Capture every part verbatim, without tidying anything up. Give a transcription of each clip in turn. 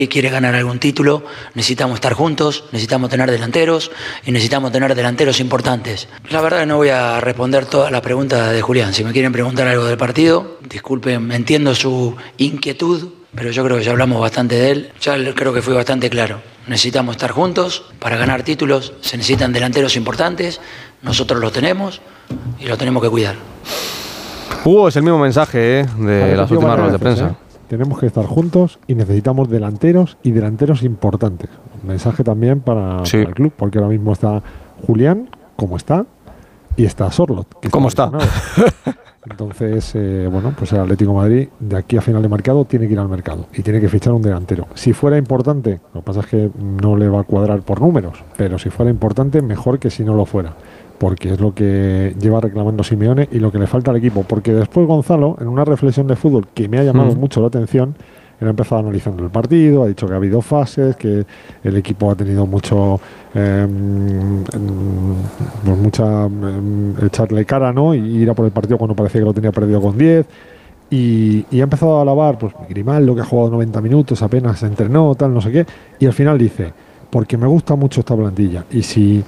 y quiere ganar algún título, necesitamos estar juntos, necesitamos tener delanteros y necesitamos tener delanteros importantes. La verdad que no voy a responder toda la pregunta de Julián. Si me quieren preguntar algo del partido, disculpen, entiendo su inquietud, pero yo creo que ya hablamos bastante de él. Ya creo que fui bastante claro. Necesitamos estar juntos para ganar títulos, se necesitan delanteros importantes, nosotros los tenemos y los tenemos que cuidar. Hugo, es el mismo mensaje ¿eh? de las últimas ruedas de prensa. ¿eh? Tenemos que estar juntos y necesitamos delanteros y delanteros importantes. Un mensaje también para, sí. para el club, porque ahora mismo está Julián, como está, y está Sorloth. ¿Cómo está? Entonces, eh, bueno, pues el Atlético de Madrid, de aquí a final de mercado, tiene que ir al mercado y tiene que fichar un delantero. Si fuera importante, lo que pasa es que no le va a cuadrar por números, pero si fuera importante, mejor que si no lo fuera, porque es lo que lleva reclamando Simeone y lo que le falta al equipo. Porque después Gonzalo, en una reflexión de fútbol que me ha llamado mm. mucho la atención, él ha empezado analizando el partido, ha dicho que ha habido fases, que el equipo ha tenido mucho eh, pues mucha eh, echarle cara, ¿no? Y ir a por el partido cuando parecía que lo tenía perdido con diez. Y, y ha empezado a alabar, pues Grimaldo, que ha jugado noventa minutos, apenas se entrenó, tal, no sé qué. Y al final dice, porque me gusta mucho esta plantilla. Y si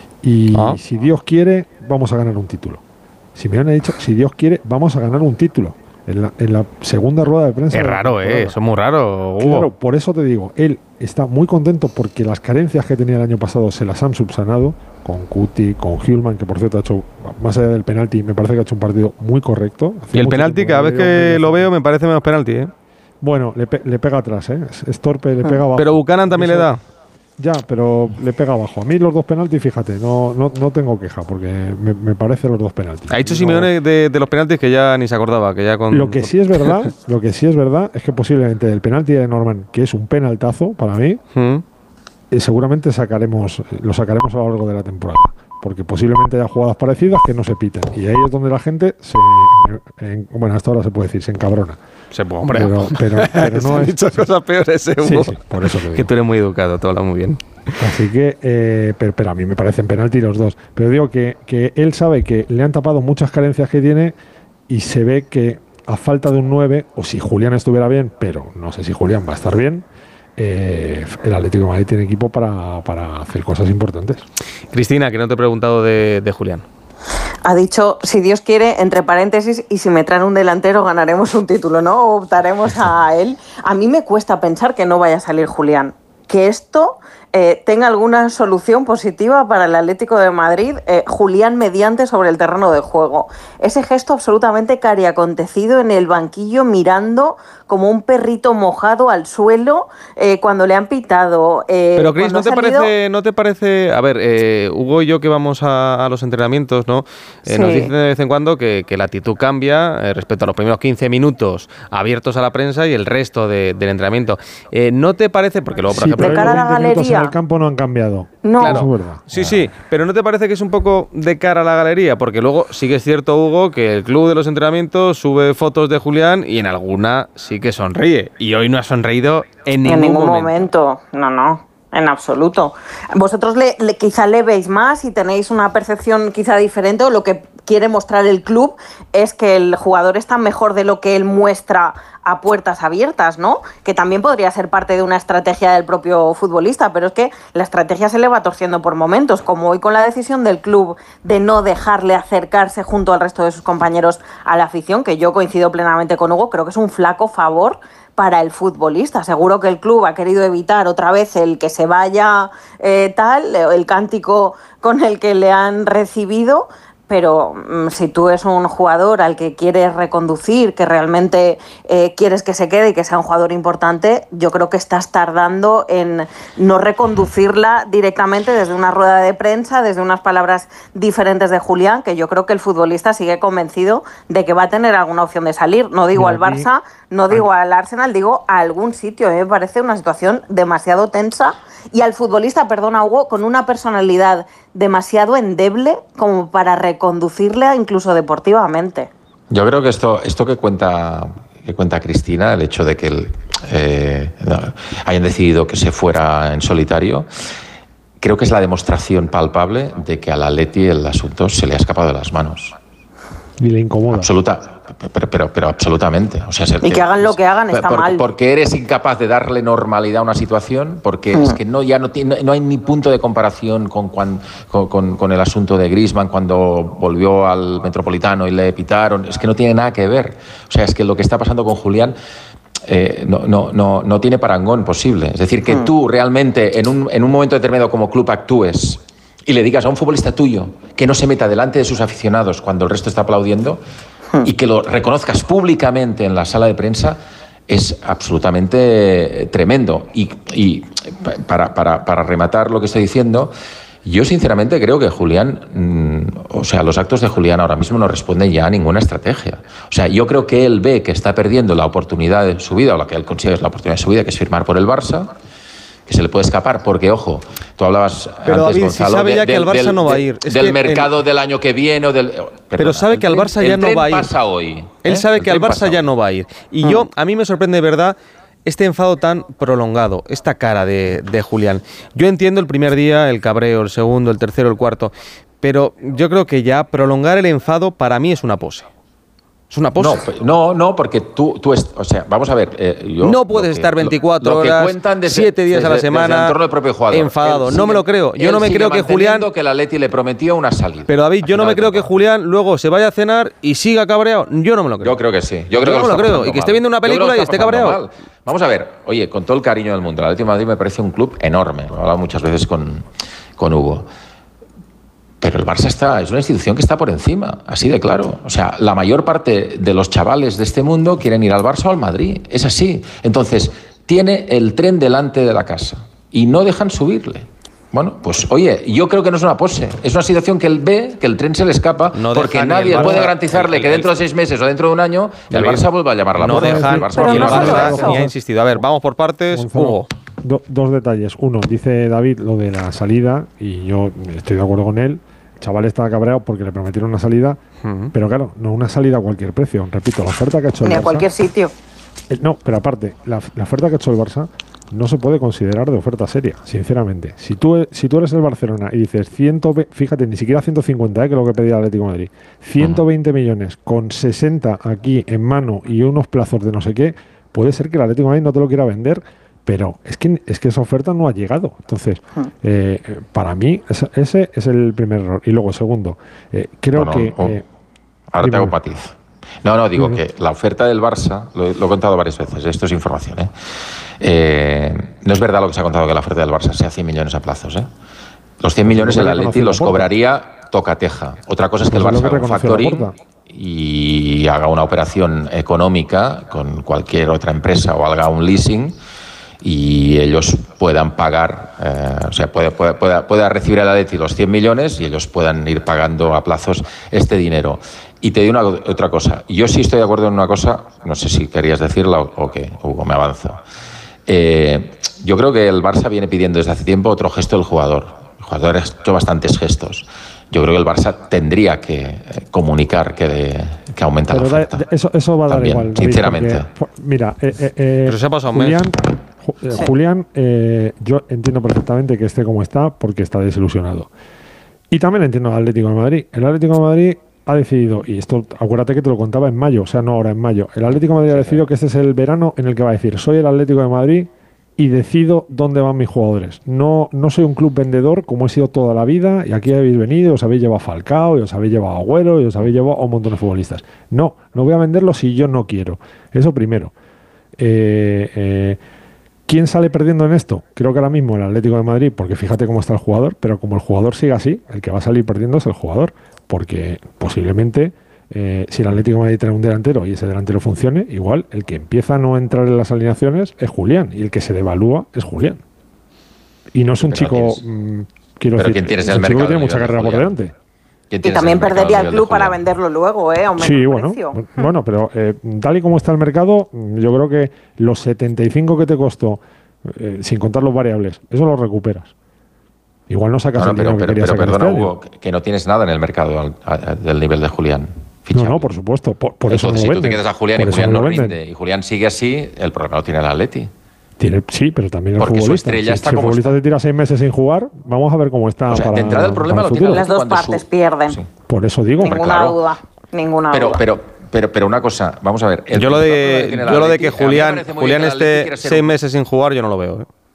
Y ah. si Dios quiere, vamos a ganar un título. Si me han dicho, si Dios quiere, vamos a ganar un título. En la, en la segunda rueda de prensa. Es raro, ¿eh? Eso es muy raro, Hugo. Claro, por eso te digo, él está muy contento porque las carencias que tenía el año pasado se las han subsanado con Cuti, con Hjulmand, que por cierto ha hecho, más allá del penalti, me parece que ha hecho un partido muy correcto. Hacía y el penalti, cada vez que lo veo, me parece menos penalti, ¿eh? Bueno, le, pe le pega atrás, ¿eh? Es, es torpe, le pega abajo. Pero Buchanan también le da. Ya, pero le pega abajo. A mí los dos penaltis, fíjate, no, no, no tengo queja, porque me, me parecen los dos penaltis. Ha dicho no. Simeone de, de los penaltis que ya ni se acordaba, que ya con... Lo que sí es verdad, lo que sí es verdad es que posiblemente el penalti de Norman, que es un penaltazo para mí, ¿Mm? eh, seguramente sacaremos, lo sacaremos a lo largo de la temporada, porque posiblemente haya jugadas parecidas que no se piten, y ahí es donde la gente se, en, bueno, hasta ahora se puede decir, se encabrona. Se puede, hombre. Pero, pero, pero no es, dicho cosas peores, ¿eh, Hugo? Sí, sí, por eso te digo. Que tú eres muy educado, te habla muy bien. Así que, eh, pero, pero a mí me parecen penalti los dos. Pero digo que, que él sabe que le han tapado muchas carencias que tiene y se ve que a falta de un nueve, o si Julián estuviera bien, pero no sé si Julián va a estar bien, eh, el Atlético de Madrid tiene equipo para, para hacer cosas importantes. Cristina, que no te he preguntado de, de Julián. Ha dicho, si Dios quiere, entre paréntesis, y si me traen un delantero ganaremos un título, ¿no? O optaremos a él. A mí me cuesta pensar que no vaya a salir Julián. Que esto eh, tenga alguna solución positiva para el Atlético de Madrid, eh, Julián mediante sobre el terreno de juego. Ese gesto absolutamente cariacontecido en el banquillo mirando como un perrito mojado al suelo eh, cuando le han pitado. Eh, Pero Cris, ¿no te salido... parece, no te parece, a ver, eh, Hugo y yo que vamos a, a los entrenamientos, ¿no? Eh, sí. Nos dicen de vez en cuando que, que la actitud cambia eh, respecto a los primeros quince minutos abiertos a la prensa y el resto de, del entrenamiento. Eh, ¿No te parece, porque luego, por sí, ejemplo, de cara a la galería en el campo no han cambiado? No. Claro. Eso es verdad. Sí, sí, pero ¿no te parece que es un poco de cara a la galería? Porque luego sí que es cierto, Hugo, que el club de los entrenamientos sube fotos de Julián y en alguna sí que sonríe. Y hoy no ha sonreído en ningún, en ningún momento. momento. No, no, en absoluto. Vosotros le, le, quizá le veis más y tenéis una percepción quizá diferente, o lo que quiere mostrar el club es que el jugador está mejor de lo que él muestra a puertas abiertas, ¿no? Que también podría ser parte de una estrategia del propio futbolista, pero es que la estrategia se le va torciendo por momentos, como hoy con la decisión del club de no dejarle acercarse junto al resto de sus compañeros a la afición, que yo coincido plenamente con Hugo, creo que es un flaco favor para el futbolista. Seguro que el club ha querido evitar otra vez el que se vaya eh, tal, el cántico con el que le han recibido, pero mmm, si tú eres un jugador al que quieres reconducir, que realmente eh, quieres que se quede y que sea un jugador importante, yo creo que estás tardando en no reconducirla directamente desde una rueda de prensa, desde unas palabras diferentes de Julián, que yo creo que el futbolista sigue convencido de que va a tener alguna opción de salir. No digo al Barça, no digo al Arsenal, digo a algún sitio. A mí me parece una situación demasiado tensa y al futbolista, perdona Hugo, con una personalidad demasiado endeble como para reconducirla incluso deportivamente. Yo creo que esto, esto que cuenta que cuenta Cristina, el hecho de que el, eh, hayan decidido que se fuera en solitario, creo que es la demostración palpable de que al Atleti el asunto se le ha escapado de las manos. Y le incomoda. Absoluta, pero, pero, pero absolutamente. O sea, es el y que, que hagan lo que hagan está por, mal. Porque eres incapaz de darle normalidad a una situación, porque mm. es que no, ya no, tiene, no hay ni punto de comparación con, con, con, con el asunto de Griezmann cuando volvió al Metropolitano y le pitaron. Es que no tiene nada que ver. O sea, es que lo que está pasando con Julián eh, no, no, no, no tiene parangón posible. Es decir, que mm. tú realmente en un, en un momento determinado como club actúes y le digas a un futbolista tuyo que no se meta delante de sus aficionados cuando el resto está aplaudiendo y que lo reconozcas públicamente en la sala de prensa, es absolutamente tremendo. Y, y para, para, para rematar lo que estoy diciendo, yo sinceramente creo que Julián, mmm, o sea, los actos de Julián ahora mismo no responden ya a ninguna estrategia. O sea, yo creo que él ve que está perdiendo la oportunidad de su vida, o la que él considera es la oportunidad de su vida, que es firmar por el Barça, que se le puede escapar, porque, ojo, tú hablabas pero antes, David, Gonzalo, si sabe de, ya que del, el Barça del, no va a ir. Es del mercado el... del año que viene o del... Perdona, pero sabe que al Barça ya no va a ir. Pasa hoy, Él ¿eh? sabe el que al Barça ya no va a ir. Y mm. yo, a mí me sorprende de verdad este enfado tan prolongado, esta cara de, de Julián. Yo entiendo el primer día, el cabreo, el segundo, el tercero, el cuarto, pero yo creo que ya prolongar el enfado para mí es una pose. Es una pose. No, no, no, porque tú, tú es, o sea, vamos a ver. Eh, yo, no puedes que, estar veinticuatro lo, lo horas, desde, siete días desde, a la semana, enfadado. Él, no me lo creo. Yo no me creo que Julián. que el Atleti le prometió una salida. Pero David, yo no me creo que Julián luego se vaya a cenar y siga cabreado. Yo no me lo creo. Yo creo que sí. Yo creo yo que no me lo creo. Y que esté viendo una película y esté cabreado. Mal. Vamos a ver. Oye, con todo el cariño del mundo, el Atleti de Madrid me parece un club enorme. Lo he hablado muchas veces con, con Hugo. Pero el Barça está, es una institución que está por encima, así de claro. O sea, la mayor parte de los chavales de este mundo quieren ir al Barça o al Madrid. Es así. Entonces, tiene el tren delante de la casa y no dejan subirle. Bueno, pues oye, yo creo que no es una pose. Es una situación que él ve, que el tren se le escapa, no porque nadie puede garantizarle el, el, que dentro de seis meses o dentro de un año el Barça vuelva a llamar a la no puerta. Dejan, el Barça no Barça ni ha insistido. A ver, vamos por partes. Gonzalo, Hugo. Do, dos detalles. Uno, dice David lo de la salida y yo estoy de acuerdo con él. El chaval estaba cabreado porque le prometieron una salida, uh-huh. pero claro, no una salida a cualquier precio. Repito, la oferta que ha hecho el Barça... Ni a cualquier sitio. Eh, no, pero aparte, la, la oferta que ha hecho el Barça no se puede considerar de oferta seria, sinceramente. Si tú, si tú eres el Barcelona y dices, ciento veinte, fíjate, ni siquiera ciento cincuenta, eh, que es lo que pedía el Atlético de Madrid, ciento veinte uh-huh. millones con sesenta aquí en mano y unos plazos de no sé qué, puede ser que el Atlético de Madrid no te lo quiera vender, pero es que, es que esa oferta no ha llegado. Entonces, eh, para mí, ese, ese es el primer error. Y luego, segundo, eh, creo no, no, que... Oh, eh, ahora te hago matiz. No, no, digo uh-huh. que la oferta del Barça, lo, lo he contado varias veces, esto es información, ¿eh? Eh, no es verdad lo que se ha contado que la oferta del Barça sea cien millones a plazos, ¿eh? Los cien millones el Atleti los cobraría tocateja. Otra cosa es que el Barça haga un factoring y haga una operación económica con cualquier otra empresa o haga un leasing y ellos puedan pagar, eh, o sea, pueda, pueda, pueda, pueda recibir el Atleti los cien millones y ellos puedan ir pagando a plazos este dinero. Y te digo una, otra cosa, yo sí estoy de acuerdo en una cosa, no sé si querías decirla o, o qué, Hugo, me avanzo. Eh, yo creo que el Barça viene pidiendo desde hace tiempo otro gesto del jugador. El jugador ha hecho bastantes gestos. Yo creo que el Barça tendría que eh, comunicar que, de, que aumenta Pero la oferta. Da, eso, eso va a dar También, igual. Sinceramente. Porque, mira, eh, eh, eh, Pero se ha pasado Julián, un mes. Eh, Julián eh, yo entiendo perfectamente que esté como está porque está desilusionado. Y también entiendo al Atlético de Madrid. El Atlético de Madrid ha decidido, y esto acuérdate que te lo contaba en mayo, o sea, no ahora, en mayo. El Atlético de Madrid ha decidido que este es el verano en el que va a decir, soy el Atlético de Madrid y decido dónde van mis jugadores. No, no soy un club vendedor como he sido toda la vida y aquí habéis venido, os habéis llevado a Falcao, y os habéis llevado a Agüero, y os habéis llevado a un montón de futbolistas. No, no voy a venderlo si yo no quiero. Eso primero. Eh, eh, ¿Quién sale perdiendo en esto? Creo que ahora mismo el Atlético de Madrid, porque fíjate cómo está el jugador, pero como el jugador sigue así, el que va a salir perdiendo es el jugador, porque posiblemente eh, si el Atlético de Madrid tiene un delantero y ese delantero funcione, igual el que empieza a no entrar en las alineaciones es Julián y el que se devalúa es Julián. Y no es un pero chico, tienes, mmm, quiero decir, es un chico que tiene mucha carrera por delante. Y también perdería el club para venderlo luego, ¿eh? Aumenta sí, el bueno, precio. bueno, pero eh, tal y como está el mercado, yo creo que los setenta y cinco que te costó, eh, sin contar los variables, eso lo recuperas. Igual no sacas no, no, el pero, dinero pero, que querías pero sacar perdona, este Hugo, que no tienes nada en el mercado al, a, a, del nivel de Julián. Fichable. No, no, por supuesto. Por, por eso Entonces, no si tú te quedas a Julián por y Julián no no rinde y Julián sigue así, el problema lo tiene el Atleti. Tiene, sí, pero también el Porque futbolista. Su estrella si está si el futbolista está. te tira seis meses sin jugar, vamos a ver cómo está. O sea, para, de entrada el problema lo tiene las dos partes, su... pierden. Sí. Por eso digo. Ninguna claro, duda. Ninguna pero, duda. Pero, pero, pero una cosa, vamos a ver. Yo lo de, yo lo de que Julián, Julián esté seis meses sin jugar, yo no lo veo. ¿eh?